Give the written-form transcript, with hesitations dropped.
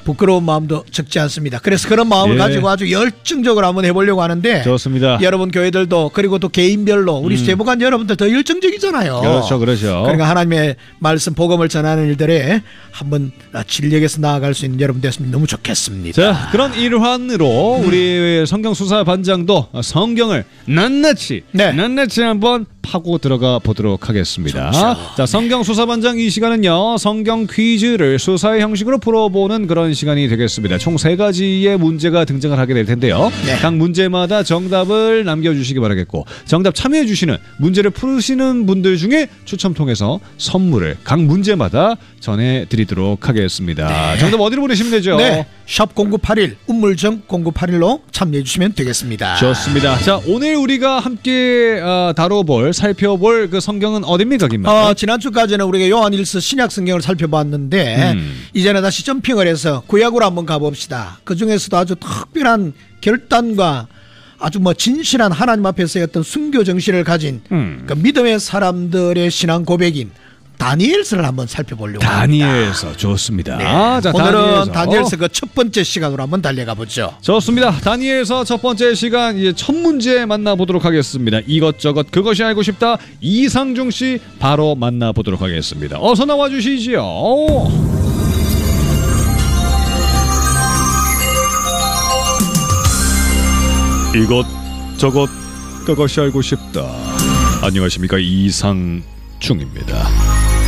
부끄러운 마음도 적지 않습니다. 그래서 그런 마음을 가지고 아주 열정적으로 한번 해보려고 하는데 좋습니다. 여러분 교회들도 그리고 또 개인별로 우리 제보관 여러분들 더 열정적이잖아요. 그렇죠. 그러니까 하나님의 말씀 복음을 전하는 일들에 한번 진리에게서 나아갈 수 있는 여러분 됐으면 너무 좋겠습니다. 자, 그런 일환으로 우리 성경수사반장도 성경을 낱낱이 한번 파고 들어가 보도록 하겠습니다. 좋죠. 자, 성경수사반장 이 시간은요, 성경 퀴즈를 수사의 형식으로 풀어보는 그런 시간이 되겠습니다. 총 3가지의 문제가 등장을 하게 될 텐데요. 각 문제마다 정답을 남겨주시기 바라겠고, 정답 참여해주시는 문제를 풀으시는 분들 중에 추첨 통해서 선물을 각 문제마다 전해드리도록 하겠습니다. 정답 어디로 보내시면 되죠? 네, 샵 0981 운물정 0981로 참여해주시면 되겠습니다. 좋습니다. 자, 오늘 우리가 함께 살펴볼 그 성경은 어디입니까, 김만배? 지난주까지는 우리가 요한일서 신약 성경을 살펴봤는데 이제는 다시 점핑을 해서 구약으로 한번 가봅시다. 그 중에서도 아주 특별한 결단과 아주 진실한 하나님 앞에서의 어떤 순교 정신을 가진 그 믿음의 사람들의 신앙 고백인 다니엘서를 한번 살펴보려고 합니다. 다니엘서 좋습니다. 네. 자, 오늘은 다니엘서 그 첫 번째 시간으로 한번 달려가 보죠. 좋습니다. 다니엘서 첫 번째 시간 이제 첫 문제 만나보도록 하겠습니다. 이것저것 그것이 알고 싶다. 이상중 씨 바로 만나보도록 하겠습니다. 어서 나와주시지요. 이것저것 그것이 알고 싶다. 안녕하십니까, 이상중입니다.